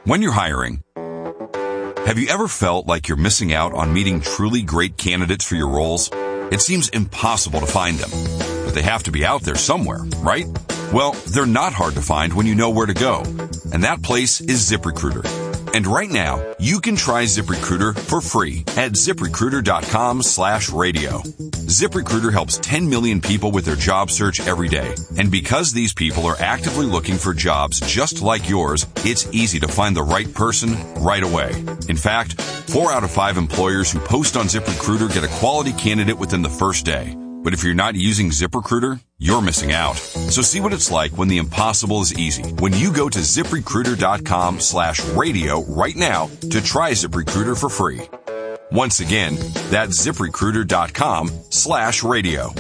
When you're hiring, have you ever felt like you're missing out on meeting truly great candidates for your roles? It seems impossible to find them, but they have to be out there somewhere, right? Well, they're not hard to find when you know where to go, and that place is ZipRecruiter. And right now, you can try ZipRecruiter for free at ZipRecruiter.com/radio. ZipRecruiter helps 10 million people with their job search every day. And because these people are actively looking for jobs just like yours, it's easy to find the right person right away. In fact, 4 out of 5 employers who post on ZipRecruiter get a quality candidate within the first day. But if you're not using ZipRecruiter, you're missing out. So see what it's like when the impossible is easy. When you go to ZipRecruiter.com/radio right now to try ZipRecruiter for free. Once again, that's ZipRecruiter.com/radio.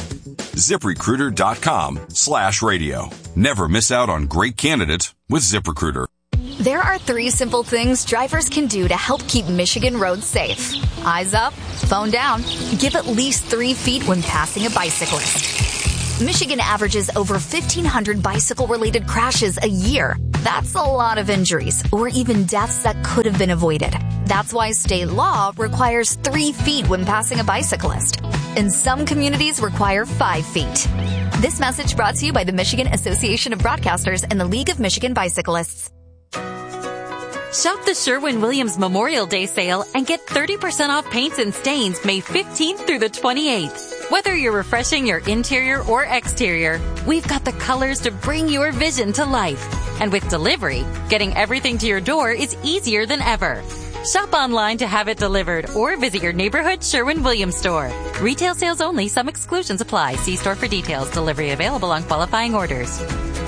ZipRecruiter.com/radio. Never miss out on great candidates with ZipRecruiter. There are 3 simple things drivers can do to help keep Michigan roads safe. Eyes up, phone down, give at least 3 feet when passing a bicyclist. Michigan averages over 1,500 bicycle-related crashes a year. That's a lot of injuries, or even deaths that could have been avoided. That's why state law requires 3 feet when passing a bicyclist. And some communities require 5 feet. This message brought to you by the Michigan Association of Broadcasters and the League of Michigan Bicyclists. Shop the Sherwin-Williams Memorial Day sale and get 30% off paints and stains May 15th through the 28th. Whether you're refreshing your interior or exterior, we've got the colors to bring your vision to life. And with delivery, getting everything to your door is easier than ever. Shop online to have it delivered or visit your neighborhood Sherwin-Williams store. Retail sales only. Some exclusions apply. See store for details. Delivery available on qualifying orders.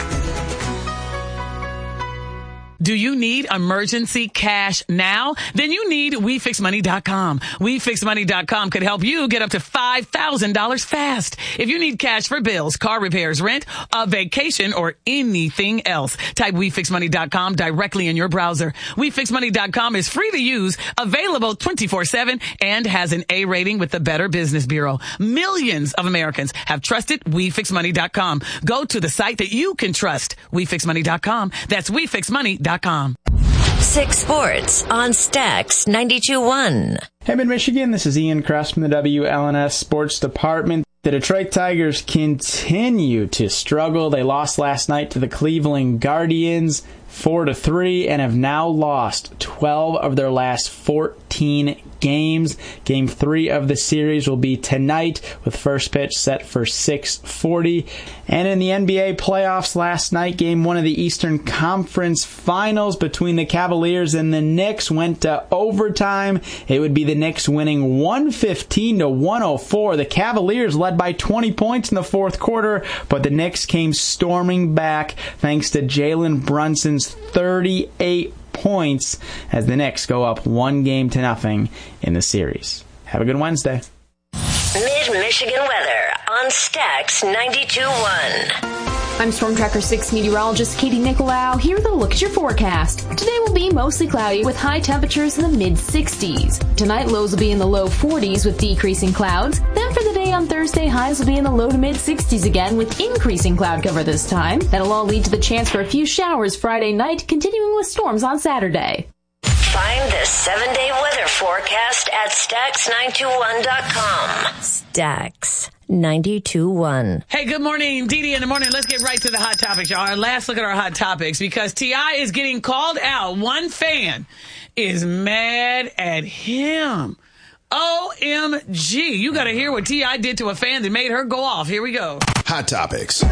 Do you need emergency cash now? Then you need WeFixMoney.com. WeFixMoney.com could help you get up to $5,000 fast. If you need cash for bills, car repairs, rent, a vacation, or anything else, type WeFixMoney.com directly in your browser. WeFixMoney.com is free to use, available 24/7, and has an A rating with the Better Business Bureau. Millions of Americans have trusted WeFixMoney.com. Go to the site that you can trust. WeFixMoney.com. That's WeFixMoney.com. 6 Sports on Stax 92.1. Hey, Mid-Michigan, this is Ian Kress from the WLNS Sports Department. The Detroit Tigers continue to struggle. They lost last night to the Cleveland Guardians 4-3 and have now lost 12 of their last 14 games. Game 3 of the series will be tonight with first pitch set for 6:40. And in the NBA playoffs last night, Game 1 of the Eastern Conference Finals between the Cavaliers and the Knicks went to overtime. It would be the Knicks winning 115-104. The Cavaliers led by 20 points in the fourth quarter, but the Knicks came storming back thanks to Jalen Brunson's 38 points as the Knicks go up 1-0 in the series. Have a good Wednesday. Mid-Michigan weather on Stax 92.1. I'm Storm Tracker 6 meteorologist Katie Nicolau. Here with a look at your forecast. Today will be mostly cloudy with high temperatures in the mid-60s. Tonight, lows will be in the low 40s with decreasing clouds. Then for the day on Thursday, highs will be in the low to mid-60s again with increasing cloud cover this time. That'll all lead to the chance for a few showers Friday night, continuing with storms on Saturday. Find the 7-day weather forecast at Stax921.com. Stax 92.1. Hey, good morning, Dee in the morning. Let's get right to the hot topics, y'all. Our last look at our hot topics because T.I. is getting called out. One fan is mad at him. OMG. You got to hear what T.I. did to a fan that made her go off. Here we go. Hot topics.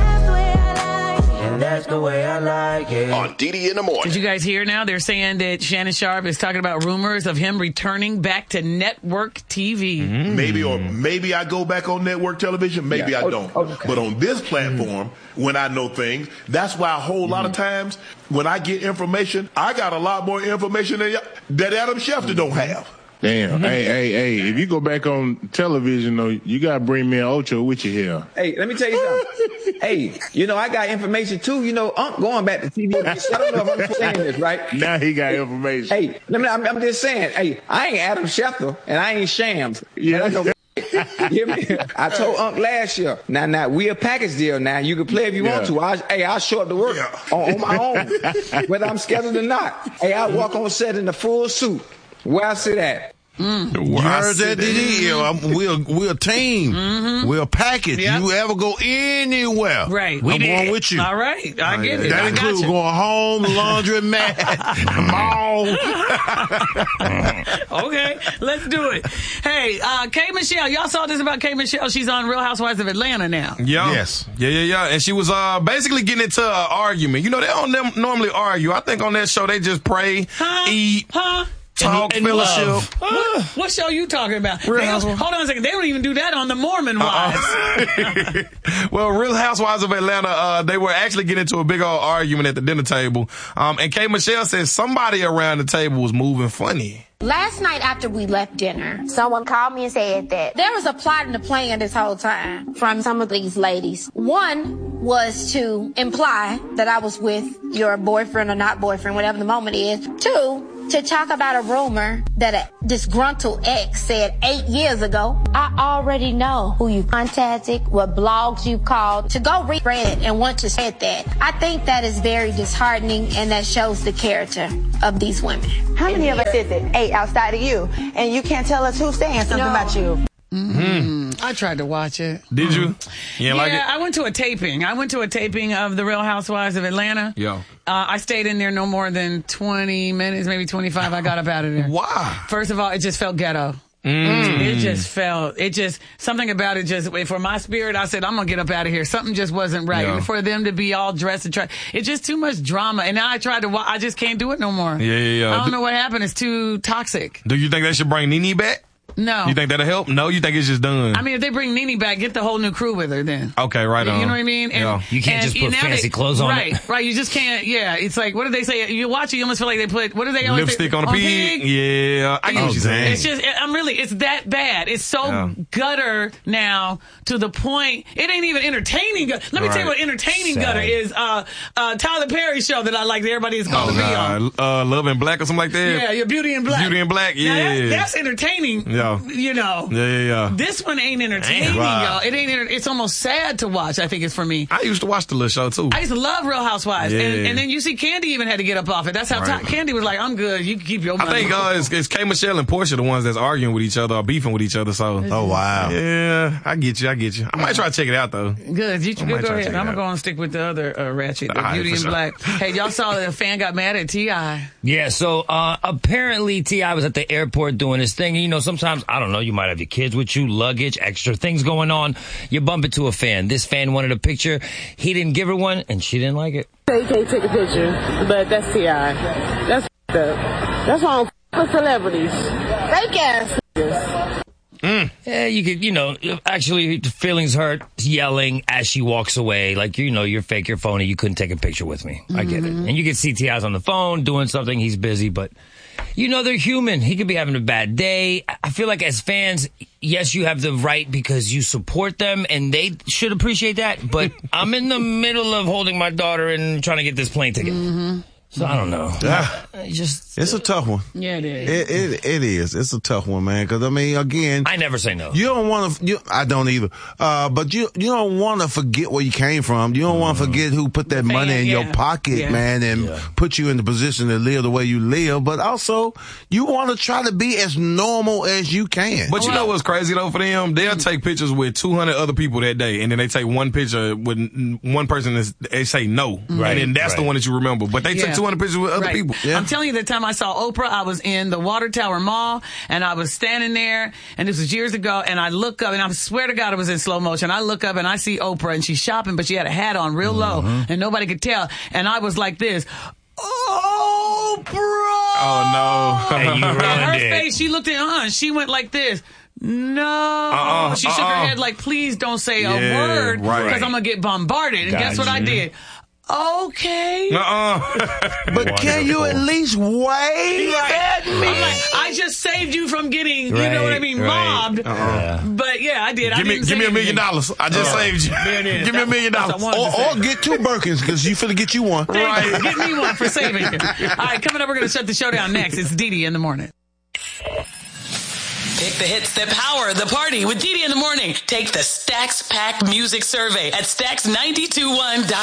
And that's the way I like it. On Dee in the morning. Did you guys hear now? They're saying that Shannon Sharpe is talking about rumors of him returning back to network TV. Maybe I go back on network television. Maybe I don't. Okay. But on this platform, when I know things, that's why a whole lot of times when I get information, I got a lot more information that Adam Schefter don't have. Damn. Hey, if you go back on television, though, you got to bring me an Ocho with you here. Hey, let me tell you something. Hey, I got information, too. I'm going back to TV. I don't know if I'm saying this, right? Now he got information. Hey, I'm just saying, hey, I ain't Adam Schefter, and I ain't Shams. Yeah. I Hear me? I told Unc last year. Now we a package deal. Now you can play if you want to. I'll show up to work on my own, whether I'm scheduled or not. Hey, I walk on set in a full suit. Where I sit at. You heard that, DD? We're a team. We're a package. Yep. You ever go anywhere? Right. I'm going with you. All right. I get it. That includes going home, laundromat, mall. Okay. Let's do it. Hey, K. Michelle. Y'all saw this about K. Michelle. She's on Real Housewives of Atlanta now. Yeah. Yes. Yeah. And she was basically getting into an argument. You know, they don't normally argue. I think on that show they just pray, eat, talk, and fellowship. What show you talking about? Hold on a second. They don't even do that on the Mormon Wives. Well, Real Housewives of Atlanta, they were actually getting into a big old argument at the dinner table. And K. Michelle says somebody around the table was moving funny. Last night after we left dinner, someone called me and said that there was a plot and a plan this whole time from some of these ladies. One was to imply that I was with your boyfriend or not boyfriend, whatever the moment is. Two, to talk about a rumor that a disgruntled ex said 8 years ago. I already know who you contacted, what blogs you called, to go read it and want to say that. I think that is very disheartening, and that shows the character of these women. How many of us did that? 8 outside of you, and you can't tell us who's saying something about you. I tried to watch it. Did you? You like it? I went to a taping. of The Real Housewives of Atlanta. Yeah. I stayed in there no more than 20 minutes, maybe 25. I got up out of there. Why? First of all, it just felt ghetto. It just, something about it just, for my spirit, I said, I'm going to get up out of here. Something just wasn't right. Yeah. And for them to be all dressed and it's just too much drama. And now I tried to, I just can't do it no more. Yeah. I don't know what happened. It's too toxic. Do you think they should bring Nene back? No. You think that'll help? No, you think it's just done? I mean, if they bring Nene back, get the whole new crew with her then. Okay, right on. You know what I mean? And, you can't just put fancy clothes on it. Right. You just can't. Yeah, it's like, what do they say? You watch it, you almost feel like they put, what do they always lipstick say? on a pig? Yeah. I get what you're saying. It's just, it's that bad. It's so gutter now to the point, it ain't even entertaining. Let me tell you what entertaining gutter is. Tyler Perry's show that I like that everybody is called to be on. Love and Black or something like that? Yeah, your Beauty and Black. Beauty and Black, yeah. Now that's entertaining. Yeah. You know. Yeah. This one ain't entertaining, y'all. It ain't. It's almost sad to watch. I think it's for me. I used to watch the little show too. I used to love Real Housewives, yeah. and then you see Candy even had to get up off it. That's how Candy was like, "I'm good. You can keep your money." I think it's K. Michelle and Portia the ones that's arguing with each other or beefing with each other. So, oh wow, yeah, I get you. I might try to check it out though. Good, you go ahead. I'm gonna go and stick with the other ratchet, the Beauty and Black. Hey, y'all saw that a fan got mad at T.I. Yeah, so apparently T.I. was at the airport doing his thing. You know, sometimes I don't know, you might have your kids with you, luggage, extra things going on. You bump into a fan. This fan wanted a picture. He didn't give her one, and she didn't like it. You can't take a picture, but that's T.I. That's up. That's why I don't with celebrities. Fake ass. Yeah, you could, actually the feelings hurt, yelling as she walks away. Like, you're fake, you're phony, you couldn't take a picture with me. I get it. And you can see T.I.'s on the phone doing something, he's busy, but they're human. He could be having a bad day. I feel like as fans, yes, you have the right because you support them and they should appreciate that. But I'm in the middle of holding my daughter and trying to get this plane ticket. So I don't know. It's a tough one. Yeah, it is. It is. It's a tough one, man. Because again, I never say no. You don't want to. I don't either. But you don't want to forget where you came from. You don't want to forget who put that money in your pocket, man, and put you in the position to live the way you live. But also, you want to try to be as normal as you can. But you know what's crazy though for them? They'll take pictures with 200 other people that day, and then they take one picture with one person. They say no, and then that's the one that you remember. But they took 200 pictures with other people. I'm telling you, the time I saw Oprah, I was in the Water Tower Mall, and I was standing there, and this was years ago, and I look up, and I swear to God it was in slow motion. I look up, and I see Oprah, and she's shopping, but she had a hat on real low, and nobody could tell. And I was like this, Oprah! Oh, no. And you ruined her it. face, she looked at she went like this. No. She shook her head like, please don't say a word, because I'm going to get bombarded. And guess what I did? Okay. But can you at least wave at me? I'm like, I just saved you from getting, you know what I mean, mobbed. But yeah, I did. Give me $1 million. I just saved you. There it is. Give me $1 million. Or get 2 Birkins, because you finna get you one. Right. Get me one for saving you. All right, coming up, we're going to shut the show down next. It's Dee Dee in the morning. Pick the hits that power the party with Didi in the morning. Take the Stax Pack Music Survey at Stax921.com.